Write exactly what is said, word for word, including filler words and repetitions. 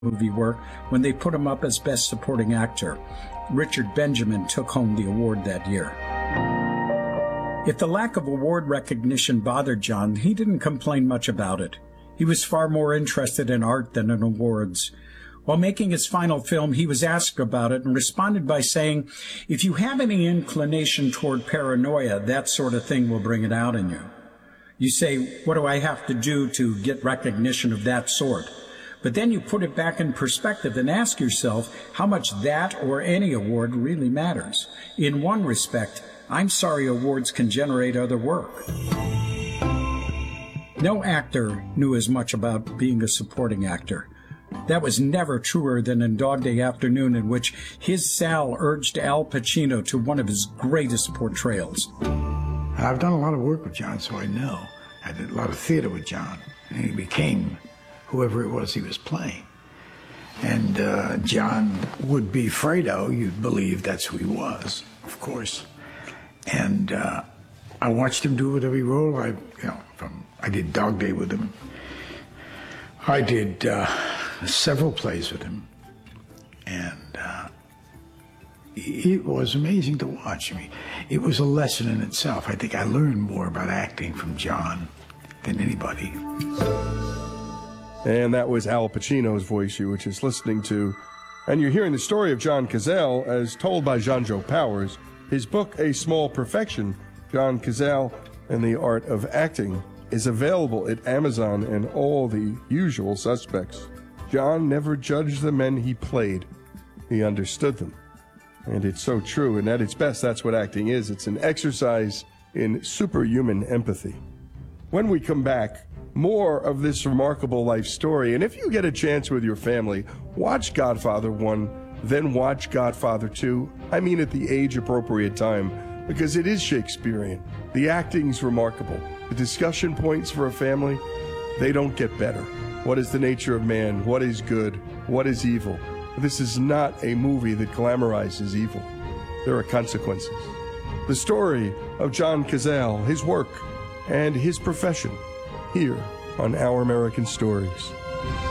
movie work when they put him up as Best Supporting Actor. Richard Benjamin took home the award that year. If the lack of award recognition bothered John, he didn't complain much about it. He was far more interested in art than in awards. While making his final film, he was asked about it and responded by saying, "If you have any inclination toward paranoia, that sort of thing will bring it out in you." You say, what do I have to do to get recognition of that sort? But then you put it back in perspective and ask yourself how much that or any award really matters. In one respect, I'm sorry awards can generate other work. No actor knew as much about being a supporting actor. That was never truer than in Dog Day Afternoon, in which his Sal urged Al Pacino to one of his greatest portrayals. I've done a lot of work with John, so I know. I did a lot of theater with John, and he became whoever it was he was playing. And uh, John would be Fredo. You'd believe that's who he was, of course. And uh, I watched him do it with every role. I, you know, from I did Dog Day with him. I did uh, several plays with him, and uh, it was amazing to watch. I mean, it was a lesson in itself. I think I learned more about acting from John than anybody. And that was Al Pacino's voice you were just listening to. And you're hearing the story of John Cazale as told by Jean-Jo Powers. His book, A Small Perfection, John Cazale and the Art of Acting, is available at Amazon and all the usual suspects. John never judged the men he played. He understood them. And it's so true, and at its best, that's what acting is. It's an exercise in superhuman empathy. When we come back, more of this remarkable life story. And if you get a chance with your family, watch Godfather one, then watch Godfather two. I mean at the age-appropriate time, because it is Shakespearean. The acting's remarkable. The discussion points for a family, they don't get better. What is the nature of man? What is good? What is evil? This is not a movie that glamorizes evil. There are consequences. The story of John Cazale, his work, and his profession, here on Our American Stories.